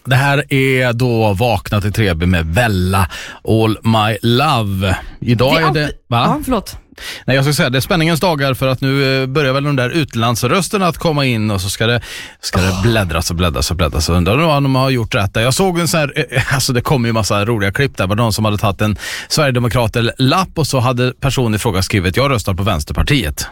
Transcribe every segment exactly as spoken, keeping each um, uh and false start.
Det här är då Vakna till Treby med Vella All My Love. Idag det är, är det... Va? Ja, förlåt. Nej, jag ska säga, det är spänningens dagar för att nu börjar väl de där utlandsrösterna att komma in och så ska det, ska det bläddras och bläddras och bläddras. Och undrar om de har gjort rätt. Jag såg en sån här, alltså det kom ju massa roliga klipp där. Det var någon som hade tagit en Sverigedemokrater-lapp och så hade personen i fråga skrivit, jag röstar på Vänsterpartiet.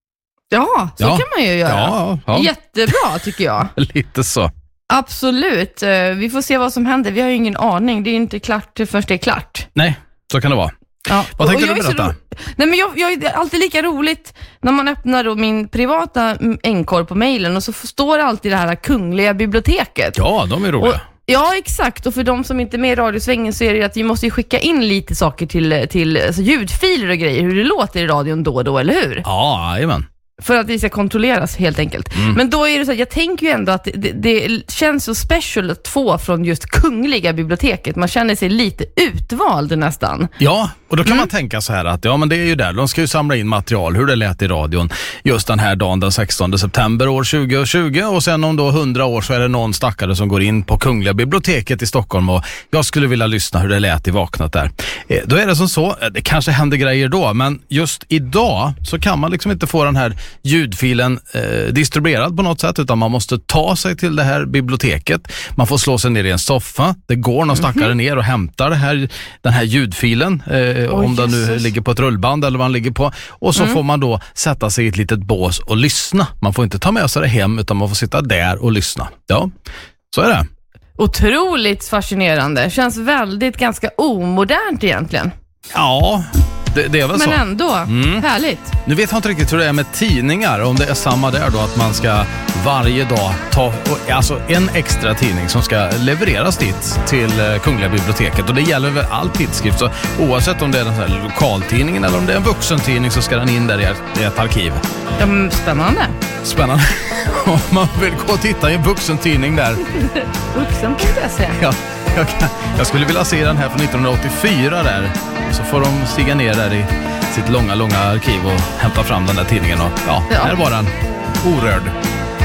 Ja, så ja. kan man ju göra. Ja, ja. Jättebra tycker jag. Lite så. Absolut. Vi får se vad som händer. Vi har ju ingen aning. Det är inte klart först det är klart. Nej, så kan det vara. Ja. Vad tänkte du Ro... berätta? Nej, men jag, jag är alltid lika roligt när man öppnar då min privata enkorg på mejlen och så står det alltid det här kungliga biblioteket. Ja, de är roliga. Och, ja, exakt. Och för de som inte är med i radiosvängen så är det att vi måste ju skicka in lite saker till, till alltså ljudfiler och grejer, hur det låter i radion då och då, eller hur? Ja, jajamän. För att vi ska kontrolleras helt enkelt. Mm. Men då är det så att jag tänker ju ändå att det, det, det känns så special att få från just kungliga biblioteket. Man känner sig lite utvald nästan. Ja, och då kan mm. man tänka så här att ja, men det är ju där. De ska ju samla in material, hur det lät i radion just den här dagen den sextonde september år tjugo tjugo. Och sen om då hundra år så är det någon stackare som går in på Kungliga biblioteket i Stockholm och jag skulle vilja lyssna hur det lät i Vaknat där. Eh, då är det som så, det kanske händer grejer då, men just idag så kan man liksom inte få den här ljudfilen eh, distribuerad på något sätt, utan man måste ta sig till det här biblioteket. Man får slå sig ner i en soffa. Det går någon stackare mm-hmm. ner och hämtar det här, den här ljudfilen eh, oh, om den nu ligger på ett rullband eller vad den ligger på. Och så mm. får man då sätta sig i ett litet bås och lyssna. Man får inte ta med sig det hem utan man får sitta där och lyssna. Ja, så är det. Otroligt fascinerande. Känns väldigt ganska omodernt egentligen. Ja, det, det är väl men så. Men ändå, mm. härligt. Nu vet jag inte riktigt hur det är med tidningar. Om det är samma där då, att man ska varje dag ta alltså en extra tidning som ska levereras dit till Kungliga biblioteket. Och det gäller väl all tidskrift. Så oavsett om det är den här lokaltidningen eller om det är en vuxentidning så ska den in där i ett, i ett arkiv. Ja, spännande. Spännande. Om man vill gå och titta i en vuxentidning där. Vuxen punkt se. Ja, jag, kan, jag skulle vilja se den här från nittonhundraåttiofyra där. Så får de stiga ner där i sitt långa, långa arkiv och hämta fram den där tidningen. Och ja, ja. Här var den orörd.